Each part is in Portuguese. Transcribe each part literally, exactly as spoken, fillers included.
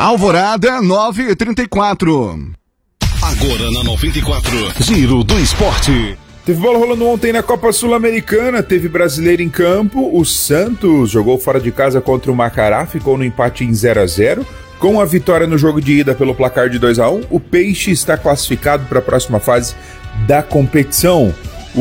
Alvorada nove e trinta e quatro. Agora na noventa e quatro. Giro do Esporte. Teve bola rolando ontem na Copa Sul-Americana, teve brasileiro em campo, o Santos jogou fora de casa contra o Macará, ficou no empate em zero a zero. Com a vitória no jogo de ida pelo placar de dois a um, o Peixe está classificado para a próxima fase da competição.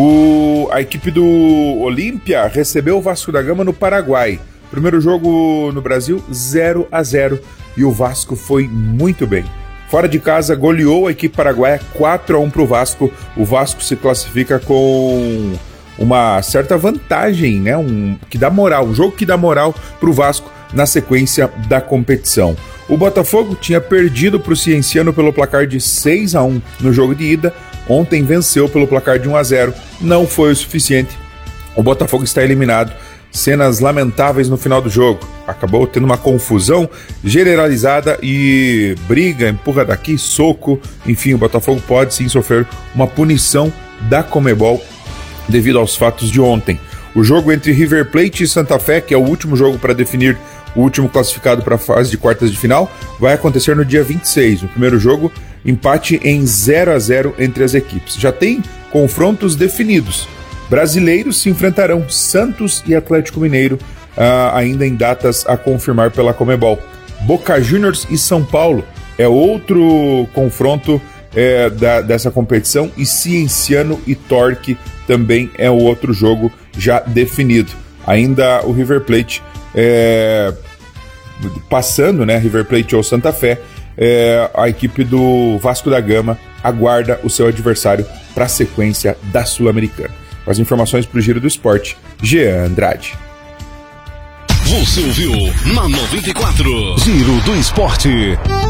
O, a equipe do Olímpia recebeu o Vasco da Gama no Paraguai. Primeiro jogo no Brasil, zero a zero, e o Vasco foi muito bem. Fora de casa, goleou a equipe paraguaia quatro a um para o Vasco. O Vasco se classifica com uma certa vantagem, né? Um, que dá moral, um jogo que dá moral para o Vasco na sequência da competição. O Botafogo tinha perdido para o Cienciano pelo placar de seis a um no jogo de ida. Ontem venceu pelo placar de um a zero. Não foi o suficiente. O Botafogo está eliminado. Cenas lamentáveis no final do jogo. Acabou tendo uma confusão generalizada e briga, empurra daqui, soco. Enfim, o Botafogo pode sim sofrer uma punição da Conmebol devido aos fatos de ontem. O jogo entre River Plate e Santa Fé, que é o último jogo para definir o último classificado para a fase de quartas de final, vai acontecer no dia vinte e seis. No primeiro jogo, empate em zero a zero entre as equipes. Já tem confrontos definidos. Brasileiros se enfrentarão, Santos e Atlético Mineiro, uh, ainda em datas a confirmar pela Conmebol. Boca Juniors e São Paulo é outro confronto é, da, dessa competição, e Cienciano e Torque também é o outro jogo já definido. Ainda o River Plate é, passando, né, River Plate ou Santa Fé, é, a equipe do Vasco da Gama aguarda o seu adversário para a sequência da Sul-Americana. Com as informações para o Giro do Esporte, Jean Andrade. Você ouviu na noventa e quatro. Giro do Esporte.